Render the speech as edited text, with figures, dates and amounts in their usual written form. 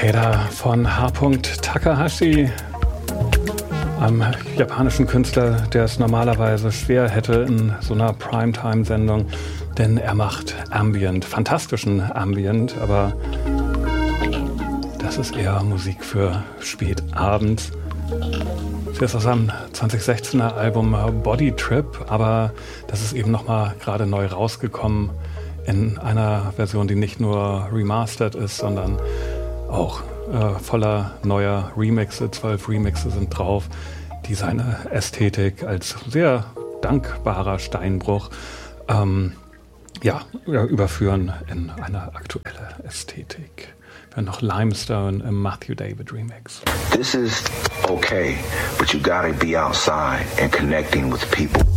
Takeda von H. Takahashi, einem japanischen Künstler, der es normalerweise schwer hätte in so einer Primetime-Sendung, denn er macht Ambient, fantastischen Ambient, aber das ist eher Musik für spätabends. Das ist aus seinem 2016er Album Body Trip, aber das ist eben nochmal gerade neu rausgekommen in einer Version, die nicht nur remastered ist, sondern auch voller neuer Remixe. 12 Remixe sind drauf, die seine Ästhetik als sehr dankbarer Steinbruch überführen in eine aktuelle Ästhetik. Wir haben noch Limestone im Matthew David Remix. This is okay, but you gotta be outside and connecting with people.